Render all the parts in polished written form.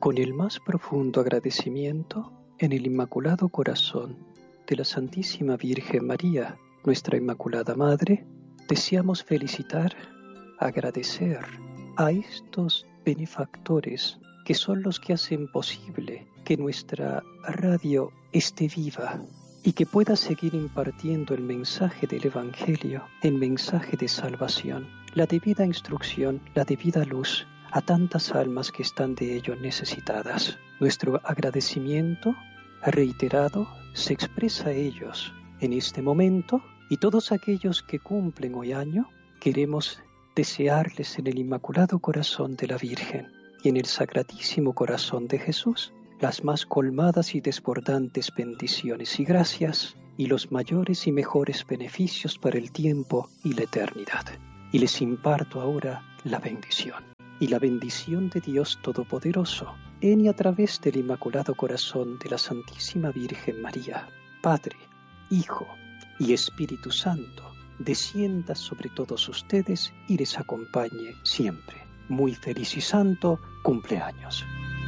Con el más profundo agradecimiento, en el Inmaculado Corazón de la Santísima Virgen María, nuestra Inmaculada Madre, deseamos felicitar, agradecer a estos benefactores que son los que hacen posible que nuestra radio esté viva y que pueda seguir impartiendo el mensaje del Evangelio, el mensaje de salvación, la debida instrucción, la debida luz a tantas almas que están de ello necesitadas. Nuestro agradecimiento reiterado se expresa a ellos en este momento, y todos aquellos que cumplen hoy año queremos desearles en el Inmaculado Corazón de la Virgen y en el Sacratísimo Corazón de Jesús las más colmadas y desbordantes bendiciones y gracias y los mayores y mejores beneficios para el tiempo y la eternidad. Y les imparto ahora la bendición. Y la bendición de Dios Todopoderoso, en y a través del Inmaculado Corazón de la Santísima Virgen María, Padre, Hijo y Espíritu Santo, descienda sobre todos ustedes y les acompañe siempre. Muy feliz y santo cumpleaños.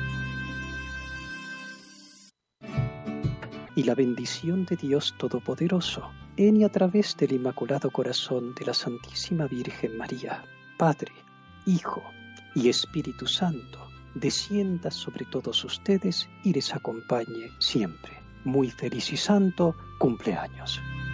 Y la bendición de Dios Todopoderoso, en y a través del Inmaculado Corazón de la Santísima Virgen María, Padre, Hijo y Espíritu Santo, descienda sobre todos ustedes y les acompañe siempre. Muy feliz y santo cumpleaños.